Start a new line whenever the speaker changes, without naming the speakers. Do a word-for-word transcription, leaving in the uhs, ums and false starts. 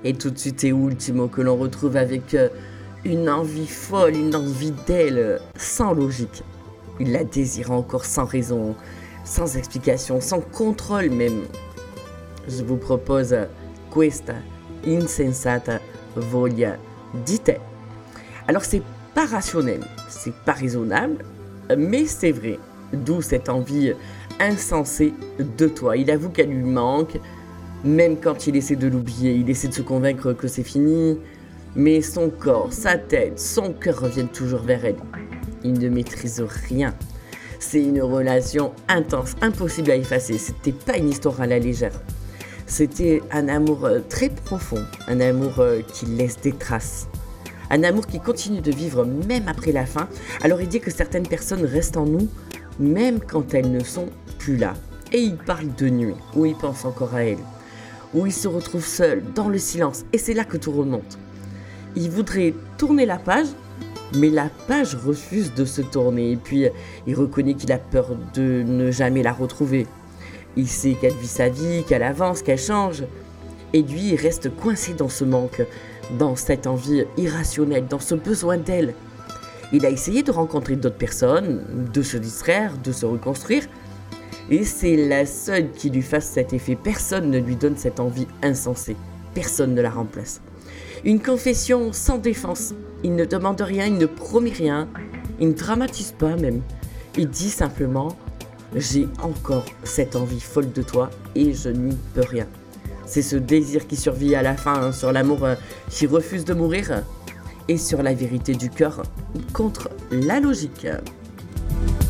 Et tout de suite et ultimo que l'on retrouve avec euh, une envie folle, une envie d'elle, euh, sans logique. Il la désire encore sans raison, sans explication, sans contrôle même. Je vous propose euh, Questa insensata voglia di te. Alors c'est pas rationnel, c'est pas raisonnable, mais c'est vrai. D'où cette envie insensée de toi. Il avoue qu'elle lui manque, même quand il essaie de l'oublier, il essaie de se convaincre que c'est fini, mais son corps, sa tête, son cœur reviennent toujours vers elle. Il ne maîtrise rien. C'est une relation intense, impossible à effacer. C'était pas une histoire à la légère. C'était un amour très profond, un amour qui laisse des traces. Un amour qui continue de vivre même après la fin. Alors il dit que certaines personnes restent en nous, même quand elles ne sont plus là. Et il parle de nuit, où il pense encore à elle, où il se retrouve seul, dans le silence. Et c'est là que tout remonte. Il voudrait tourner la page, mais la page refuse de se tourner. Et puis, il reconnaît qu'il a peur de ne jamais la retrouver. Il sait qu'elle vit sa vie, qu'elle avance, qu'elle change. Et lui, il reste coincé dans ce manque, dans cette envie irrationnelle, dans ce besoin d'elle. Il a essayé de rencontrer d'autres personnes, de se distraire, de se reconstruire. Et c'est la seule qui lui fasse cet effet. Personne ne lui donne cette envie insensée. Personne ne la remplace. Une confession sans défense. Il ne demande rien, il ne promet rien. Il ne dramatise pas même. Il dit simplement « J'ai encore cette envie folle de toi et je n'y peux rien ». C'est ce désir qui survit à la fin, hein, sur l'amour euh, qui refuse de mourir et sur la vérité du cœur contre la logique.